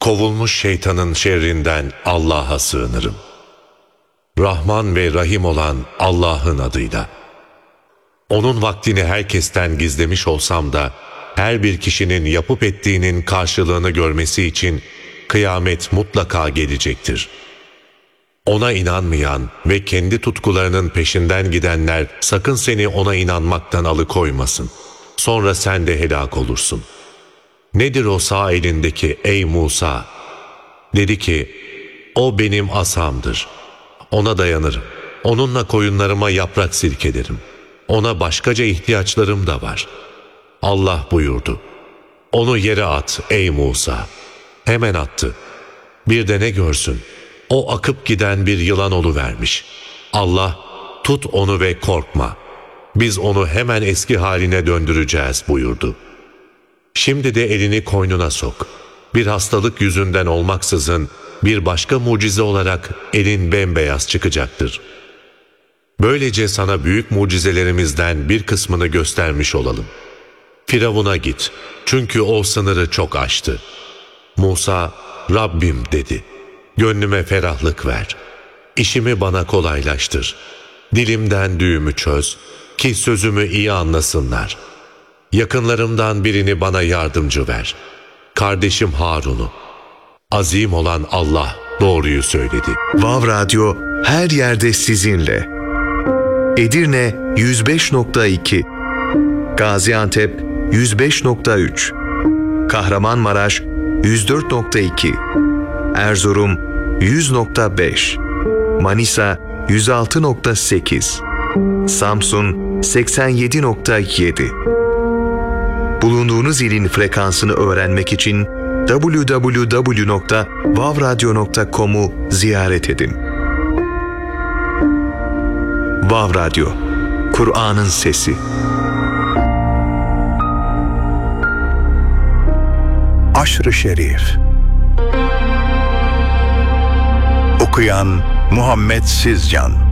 Kovulmuş şeytanın şerrinden Allah'a sığınırım. Rahman ve Rahim olan Allah'ın adıyla. Onun vaktini herkesten gizlemiş olsam da, her bir kişinin yapıp ettiğinin karşılığını görmesi için kıyamet mutlaka gelecektir. Ona inanmayan ve kendi tutkularının peşinden gidenler sakın seni ona inanmaktan alıkoymasın. Sonra sen de helak olursun. Nedir o sağ elindeki ey Musa? Dedi ki, o benim asamdır. Ona dayanırım. Onunla koyunlarıma yaprak silkelerim. Ona başkaca ihtiyaçlarım da var. Allah buyurdu. Onu yere at ey Musa. Hemen attı. Bir de ne görsün? O akıp giden bir yılan oluvermiş. Allah, tut onu ve korkma. Biz onu hemen eski haline döndüreceğiz buyurdu. Şimdi de elini koynuna sok. Bir hastalık yüzünden olmaksızın bir başka mucize olarak elin bembeyaz çıkacaktır. Böylece sana büyük mucizelerimizden bir kısmını göstermiş olalım. Firavun'a git, çünkü o sınırı çok aştı. Musa, Rabbim dedi, gönlüme ferahlık ver. İşimi bana kolaylaştır. Dilimden düğümü çöz, ki sözümü iyi anlasınlar. Yakınlarımdan birini bana yardımcı ver. Kardeşim Harun'u. Azim olan Allah doğruyu söyledi. Vav Radyo her yerde sizinle. Edirne 105.2, Gaziantep 105.3, Kahramanmaraş 104.2, Erzurum 100.5, Manisa 106.8, Samsun 87.7. Bulunduğunuz ilin frekansını öğrenmek için www.vavradyo.com'u ziyaret edin. Vav Radyo, Kur'an'ın sesi. Aşr-ı Şerif. Okuyan Muhammed Sizcan.